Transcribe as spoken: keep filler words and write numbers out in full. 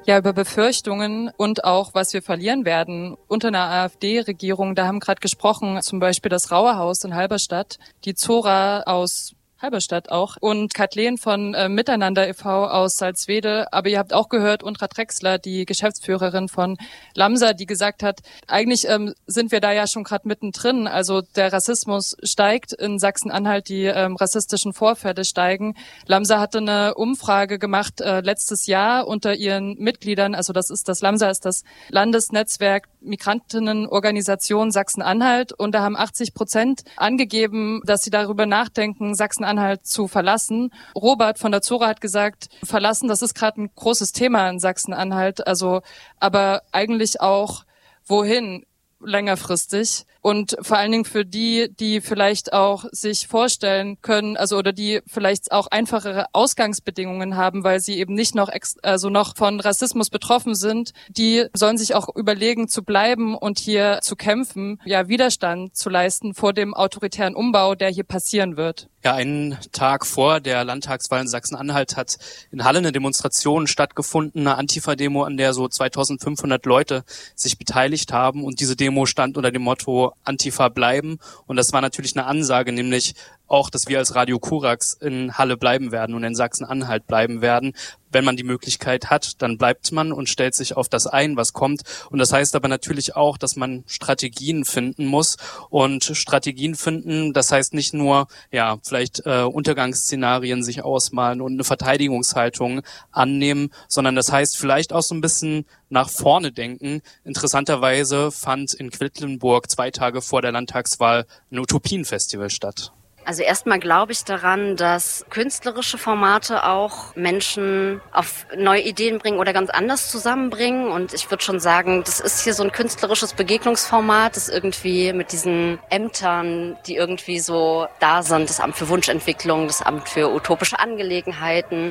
Ja, über Befürchtungen und auch, was wir verlieren werden unter einer AfD-Regierung. Da haben gerade gesprochen, zum Beispiel das Rauerhaus in Halberstadt, die Zora aus Halberstadt auch und Kathleen von äh, Miteinander e V aus Salzwedel. Aber ihr habt auch gehört, Undra Drechsler, die Geschäftsführerin von Lamsa, die gesagt hat, eigentlich ähm, sind wir da ja schon gerade mittendrin. Also der Rassismus steigt in Sachsen-Anhalt, die ähm, rassistischen Vorfälle steigen. Lamsa hatte eine Umfrage gemacht äh, letztes Jahr unter ihren Mitgliedern. Also das ist das Lamsa ist das Landesnetzwerk Migrantinnenorganisation Sachsen-Anhalt. Und da haben achtzig Prozent angegeben, dass sie darüber nachdenken, Sachsen-Anhalt zu verlassen. Robert von der Zora hat gesagt, verlassen, das ist gerade ein großes Thema in Sachsen-Anhalt. Also, aber eigentlich auch, wohin längerfristig? Und vor allen Dingen für die, die vielleicht auch sich vorstellen können, also oder die vielleicht auch einfachere Ausgangsbedingungen haben, weil sie eben nicht noch ex- also noch von Rassismus betroffen sind, die sollen sich auch überlegen zu bleiben und hier zu kämpfen, ja Widerstand zu leisten vor dem autoritären Umbau, der hier passieren wird. Ja, einen Tag vor der Landtagswahl in Sachsen-Anhalt hat in Halle eine Demonstration stattgefunden, eine Antifa-Demo, an der so zweitausendfünfhundert Leute sich beteiligt haben. Und diese Demo stand unter dem Motto Antifa bleiben. Und das war natürlich eine Ansage, nämlich auch, dass wir als Radio Korax in Halle bleiben werden und in Sachsen-Anhalt bleiben werden. Wenn man die Möglichkeit hat, dann bleibt man und stellt sich auf das ein, was kommt. Und das heißt aber natürlich auch, dass man Strategien finden muss. Und Strategien finden, das heißt nicht nur, ja, vielleicht äh, Untergangsszenarien sich ausmalen und eine Verteidigungshaltung annehmen, sondern das heißt vielleicht auch so ein bisschen nach vorne denken. Interessanterweise fand in Quedlinburg zwei Tage vor der Landtagswahl ein Utopienfestival statt. Also erstmal glaube ich daran, dass künstlerische Formate auch Menschen auf neue Ideen bringen oder ganz anders zusammenbringen. Und ich würde schon sagen, das ist hier so ein künstlerisches Begegnungsformat, das irgendwie mit diesen Ämtern, die irgendwie so da sind, das Amt für Wunschentwicklung, das Amt für utopische Angelegenheiten,